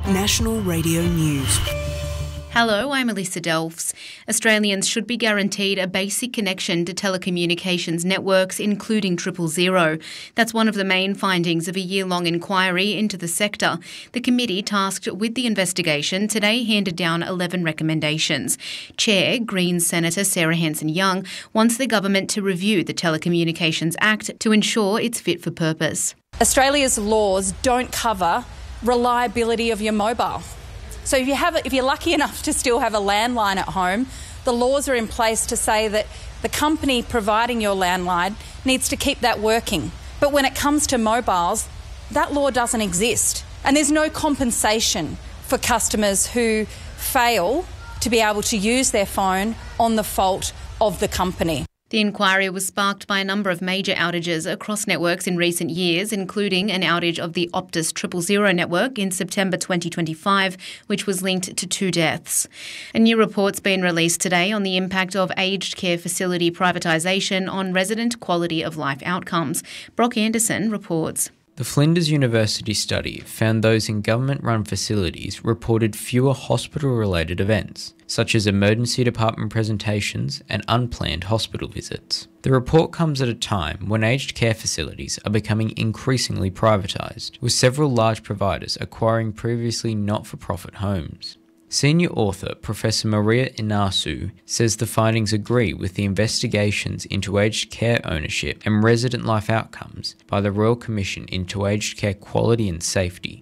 National Radio News. Hello, I'm Alyssa Delfs. Australians should be guaranteed a basic connection to telecommunications networks, including 000. That's one of the main findings of a year-long inquiry into the sector. The committee tasked with the investigation today handed down 11 recommendations. Chair, Greens Senator Sarah Hanson-Young, wants the government to review the Telecommunications Act to ensure it's fit for purpose. Australia's laws don't cover reliability of your mobile. So if you're lucky enough to still have a landline at home, the laws are in place to say that the company providing your landline needs to keep that working. But when it comes to mobiles, that law doesn't exist. And there's no compensation for customers who fail to be able to use their phone on the fault of the company. The inquiry was sparked by a number of major outages across networks in recent years, including an outage of the Optus 000 network in September 2025, which was linked to 2 deaths. A new report's been released today on the impact of aged care facility privatisation on resident quality of life outcomes. Brock Anderson reports. The Flinders University study found those in government-run facilities reported fewer hospital-related events, such as emergency department presentations and unplanned hospital visits. The report comes at a time when aged care facilities are becoming increasingly privatised, with several large providers acquiring previously not-for-profit homes. Senior author Professor Maria Inasu says the findings agree with the investigations into aged care ownership and resident life outcomes by the Royal Commission into Aged Care Quality and Safety.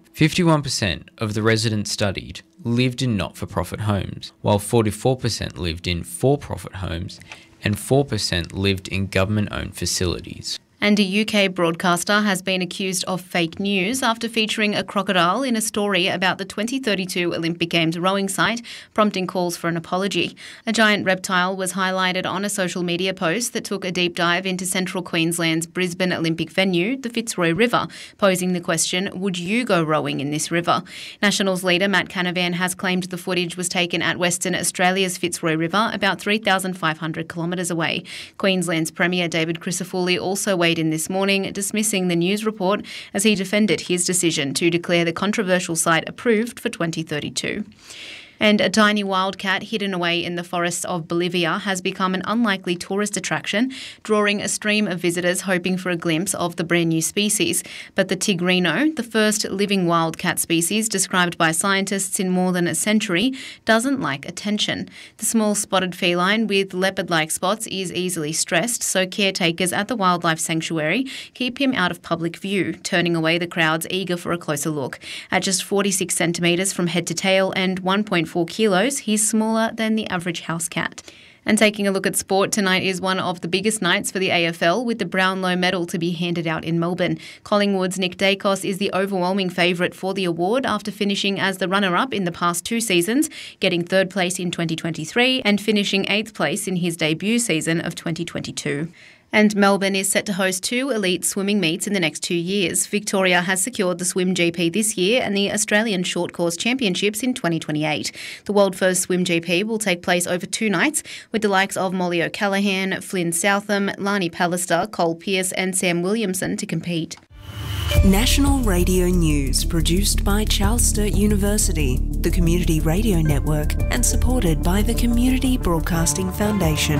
51% of the residents studied lived in not-for-profit homes, while 44% lived in for-profit homes and 4% lived in government-owned facilities. And a UK broadcaster has been accused of fake news after featuring a crocodile in a story about the 2032 Olympic Games rowing site, prompting calls for an apology. A giant reptile was highlighted on a social media post that took a deep dive into central Queensland's Brisbane Olympic venue, the Fitzroy River, posing the question, would you go rowing in this river? Nationals leader Matt Canavan has claimed the footage was taken at Western Australia's Fitzroy River, about 3,500 kilometres away. Queensland's Premier David Crisafulli also weighed in this morning, dismissing the news report as he defended his decision to declare the controversial site approved for 2032. And a tiny wildcat hidden away in the forests of Bolivia has become an unlikely tourist attraction, drawing a stream of visitors hoping for a glimpse of the brand new species. But the tigrino, the first living wildcat species described by scientists in more than a century, doesn't like attention. The small spotted feline with leopard-like spots is easily stressed, so caretakers at the wildlife sanctuary keep him out of public view, turning away the crowds eager for a closer look. At just 46 centimetres from head to tail and 1.4 kilos, he's smaller than the average house cat. And taking a look at sport, tonight is one of the biggest nights for the AFL, with the Brownlow medal to be handed out in Melbourne. Collingwood's Nick Dacos is the overwhelming favourite for the award after finishing as the runner-up in the past 2 seasons, getting 3rd place in 2023 and finishing 8th place in his debut season of 2022. And Melbourne is set to host 2 elite swimming meets in the next 2 years. Victoria has secured the Swim GP this year and the Australian Short Course Championships in 2028. The World First Swim GP will take place over 2 nights, with the likes of Molly O'Callaghan, Flynn Southam, Lani Pallister, Cole Pearce and Sam Williamson to compete. National Radio News, produced by Charles Sturt University, the Community Radio Network, and supported by the Community Broadcasting Foundation.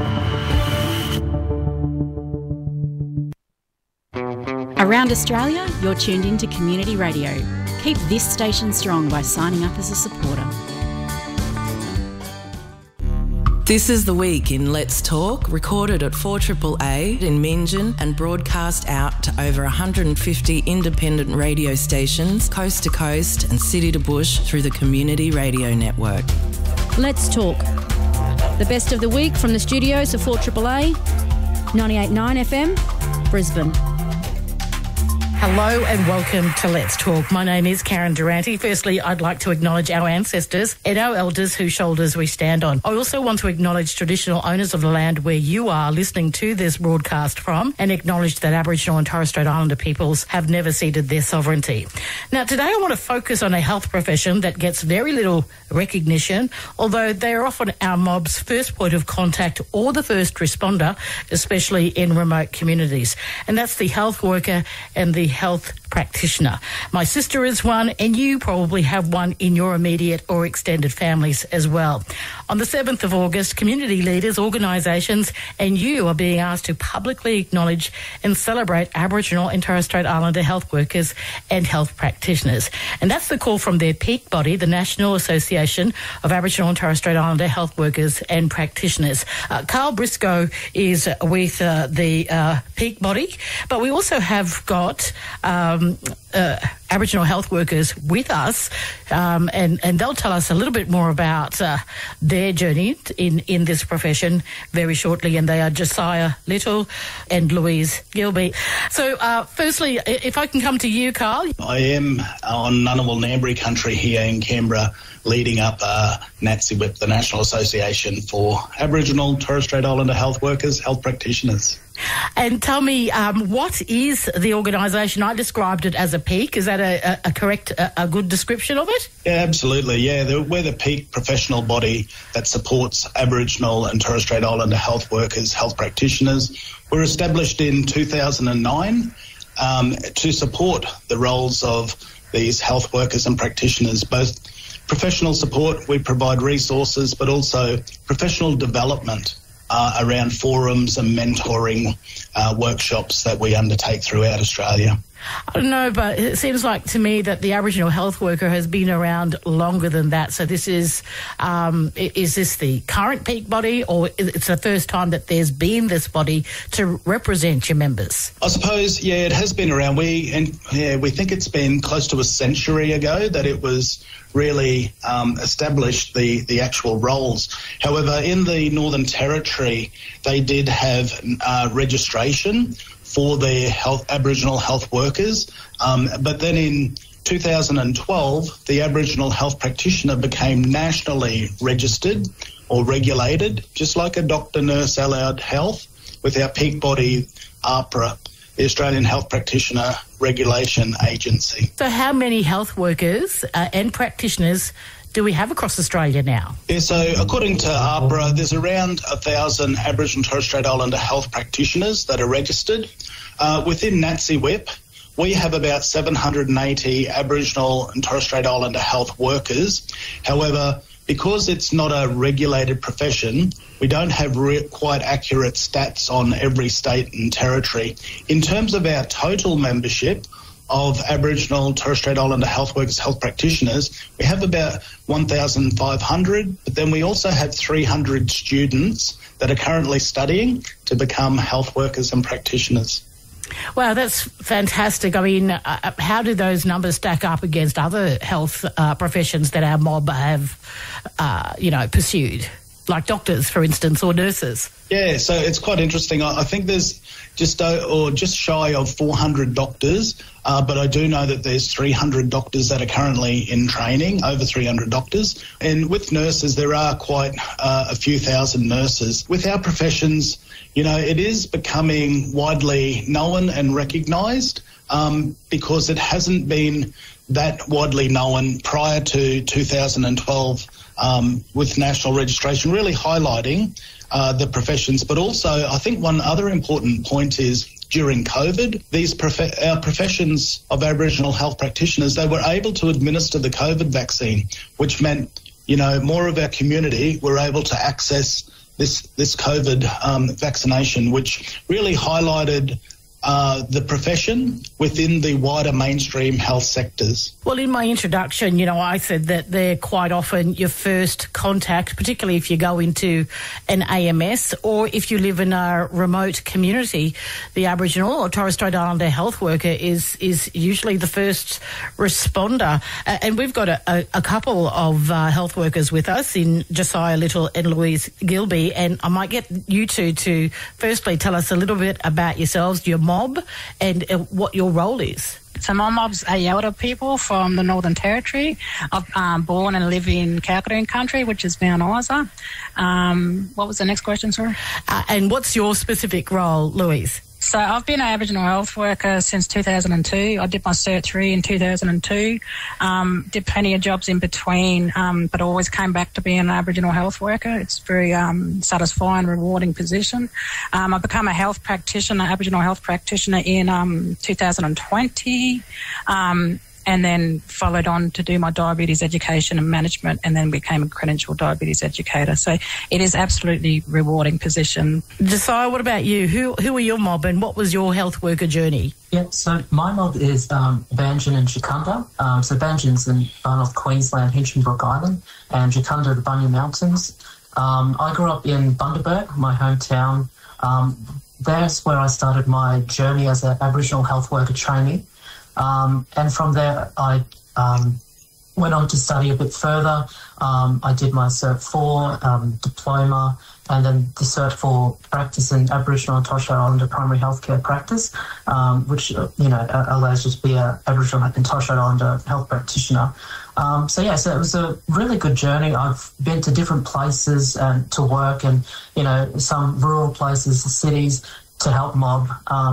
Around Australia, you're tuned into Community Radio. Keep this station strong by signing up as a supporter. This is The Week in Let's Talk, recorded at 4AAA in Meanjin and broadcast out to over 150 independent radio stations, coast to coast and city to bush through the Community Radio Network. Let's Talk. The best of the week from the studios of 4AAA, 98.9 FM, Brisbane. Hello and welcome to Let's Talk. My name is Karen Durante. Firstly, I'd like to acknowledge our ancestors and our elders whose shoulders we stand on. I also want to acknowledge traditional owners of the land where you are listening to this broadcast from, and acknowledge that Aboriginal and Torres Strait Islander peoples have never ceded their sovereignty. Now, today I want to focus on a health profession that gets very little recognition, although they are often our mob's first point of contact or the first responder, especially in remote communities. And that's the health worker and the health practitioner. My sister is one, and you probably have one in your immediate or extended families as well. On the 7th of August, community leaders, organisations and you are being asked to publicly acknowledge and celebrate Aboriginal and Torres Strait Islander health workers and health practitioners. And that's the call from their peak body, the National Association of Aboriginal and Torres Strait Islander Health Workers and Practitioners. Carl Briscoe is with the peak body, but we also have got Aboriginal health workers with us, and they'll tell us a little bit more about their journey in this profession very shortly, and they are Josiah Little and Louise Gilbey. So firstly, if I can come to you, Carl. I am on Ngunnawal Ngambri country here in Canberra, leading up NATSIWIP, the National Association for Aboriginal Torres Strait Islander Health Workers, Health Practitioners. And tell me, what is the organisation? I described it as a peak. Is that a correct, a good description of it? Yeah, absolutely. Yeah, we're the peak professional body that supports Aboriginal and Torres Strait Islander health workers, health practitioners. We're established in 2009 to support the roles of these health workers and practitioners, both professional support, we provide resources, but also professional development around forums and mentoring workshops that we undertake throughout Australia. I don't know, but it seems like to me that the Aboriginal health worker has been around longer than that. So this is this the current peak body, or it's the first time that there's been this body to represent your members? I suppose, yeah, it has been around. We think it's been close to a century ago that it was really established, the actual roles. However, in the Northern Territory, they did have registration for their Aboriginal health workers. But then in 2012, the Aboriginal health practitioner became nationally registered or regulated, just like a doctor, nurse, allied health, with our peak body, AHPRA, the Australian Health Practitioner Regulation Agency. So how many health workers and practitioners do we have across Australia now? Yeah, so according to AHPRA, there's around 1,000 Aboriginal and Torres Strait Islander health practitioners that are registered. Within NATSIWIP, we have about 780 Aboriginal and Torres Strait Islander health workers. However, because it's not a regulated profession, we don't have quite accurate stats on every state and territory. In terms of our total membership of Aboriginal, Torres Strait Islander health workers, health practitioners, we have about 1,500, but then we also have 300 students that are currently studying to become health workers and practitioners. Wow, that's fantastic. I mean, how do those numbers stack up against other health professions that our mob have, pursued, like doctors, for instance, or nurses? Yeah, so it's quite interesting. I think there's just shy of 400 doctors, but I do know that there's 300 doctors that are currently in training, over 300 doctors. And with nurses, there are quite a few thousand nurses. With our professions, it is becoming widely known and recognised because it hasn't been that widely known prior to 2012 with national registration, really highlighting the professions. But also, I think one other important point is during COVID, our professions of Aboriginal health practitioners, they were able to administer the COVID vaccine, which meant, more of our community were able to access this COVID vaccination, which really highlighted the profession within the wider mainstream health sectors. Well, in my introduction, I said that they're quite often your first contact, particularly if you go into an AMS or if you live in a remote community. The Aboriginal or Torres Strait Islander health worker is usually the first responder. And we've got a couple of health workers with us in Josiah Little and Louise Gilbey, and I might get you two to firstly tell us a little bit about yourselves, your mob, and what your role is. So my mob's Ayelda people from the Northern Territory. I'm born and live in Kalkadoon country, which is Mount Isa. What was the next question, sir? And what's your specific role, Louise? So I've been an Aboriginal health worker since 2002. I did my Cert 3 in 2002. Did plenty of jobs in between, but always came back to being an Aboriginal health worker. It's a very satisfying, rewarding position. I became a health practitioner, Aboriginal health practitioner in 2020. And then followed on to do my diabetes education and management, and then became a credentialed diabetes educator. So it is absolutely rewarding position. Josiah, what about you? Who are your mob and what was your health worker journey? Yeah, so my mob is Banjin and Jacunda. So Banjin's in far north Queensland, Hinchinbrook Island, and Jacunda, the Bunya Mountains. I grew up in Bundaberg, my hometown. That's where I started my journey as an Aboriginal health worker trainee. And from there, I went on to study a bit further. I did my Cert 4 diploma, and then the Cert 4 practice in Aboriginal and Torres Strait Islander primary healthcare practice, which allows you to be an Aboriginal and Torres Strait Islander health practitioner. So it was a really good journey. I've been to different places to work, and some rural places, cities, to help mob.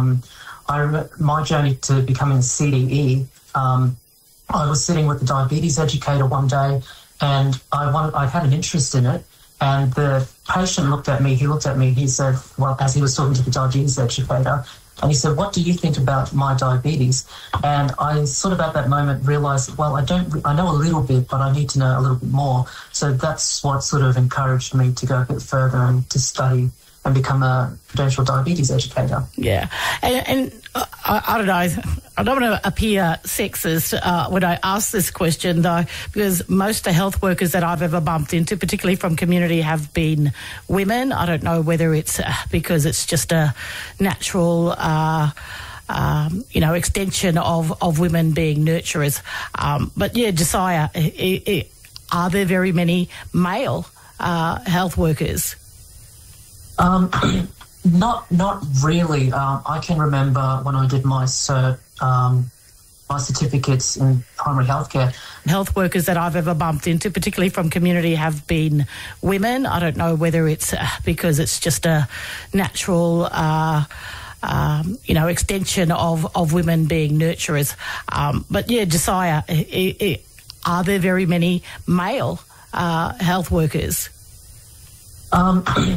My journey to becoming a CDE, I was sitting with a diabetes educator one day, and I had an interest in it, and the patient looked at me, he said, well, as he was talking to the diabetes educator, and he said, what do you think about my diabetes? And I sort of at that moment realised, well, I know a little bit, but I need to know a little bit more. So that's what sort of encouraged me to go a bit further and to study and become a credentialed diabetes educator. Yeah. And I don't know, I don't want to appear sexist when I ask this question, though, because most of the health workers that I've ever bumped into, particularly from community, have been women. I don't know whether it's because it's just a natural extension of women being nurturers. But yeah, Josiah, are there very many male health workers? Not really. I can remember when I did my cert, my certificates in primary healthcare. Health workers that I've ever bumped into, particularly from community, have been women. I don't know whether it's because it's just a natural extension of women being nurturers. But yeah, Josiah, are there very many male health workers?